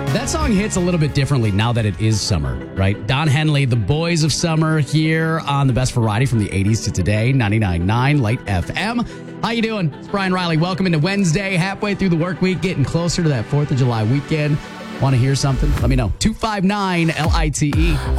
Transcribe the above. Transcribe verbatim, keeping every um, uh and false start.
That song hits a little bit differently now that it is summer, right? Don Henley, The Boys of Summer, here on the best variety from the eighties to today, ninety-nine point nine Light F M. How you doing? It's Brian Riley. Welcome into Wednesday, halfway through the work week, getting closer to that fourth of July weekend. Want to hear something? Let me know. two five nine L I T E.